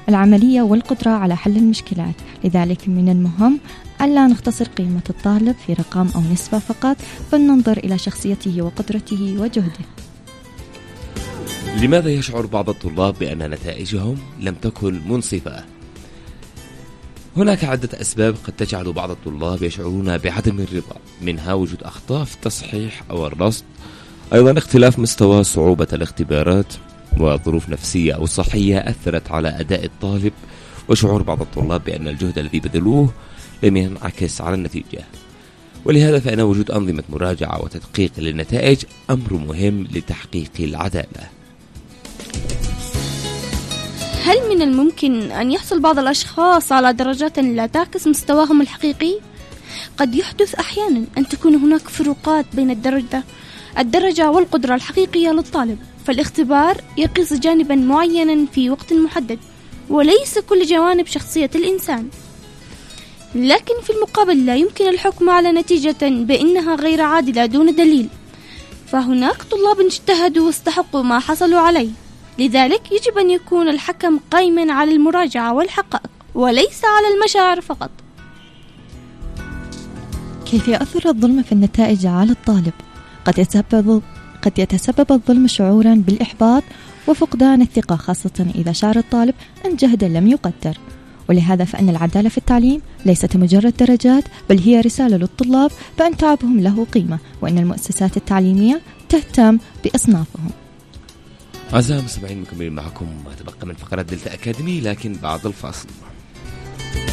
العملية والقدرة على حل المشكلات. لذلك من المهم ألا نختصر قيمة الطالب في رقم أو نسبة فقط، بل ننظر إلى شخصيته وقدرته وجهده. لماذا يشعر بعض الطلاب بأن نتائجهم لم تكن منصفة؟ هناك عدة أسباب قد تجعل بعض الطلاب يشعرون بعدم الرضا، منها وجود أخطاء في التصحيح أو الرصد، أيضا اختلاف مستوى صعوبة الاختبارات، وظروف نفسية أو صحية أثرت على أداء الطالب، وشعور بعض الطلاب بأن الجهد الذي بذلوه لم ينعكس على النتيجة. ولهذا فإن وجود أنظمة مراجعة وتدقيق للنتائج أمر مهم لتحقيق العدالة. هل من الممكن أن يحصل بعض الأشخاص على درجات لا تعكس مستواهم الحقيقي؟ قد يحدث أحيانا أن تكون هناك فروقات بين الدرجة والقدرة الحقيقية للطالب، فالاختبار يقيس جانبا معينا في وقت محدد وليس كل جوانب شخصية الإنسان. لكن في المقابل لا يمكن الحكم على نتيجة بأنها غير عادلة دون دليل، فهناك طلاب اجتهدوا واستحقوا ما حصلوا عليه. لذلك يجب أن يكون الحكم قائما على المراجعة والحقائق وليس على المشاعر فقط. كيف يؤثر الظلم في النتائج على الطالب؟ قد يتسبب الظلم شعورا بالإحباط وفقدان الثقة، خاصة إذا شعر الطالب أن جهده لم يقدر. ولهذا فإن العدالة في التعليم ليست مجرد درجات، بل هي رسالة للطلاب بأن تعبهم له قيمة، وأن المؤسسات التعليمية تهتم بأصنافهم. أعزائي المستمعين، مكملين معكم ما تبقى من فقرات دلتا أكاديمي، لكن بعد الفاصل.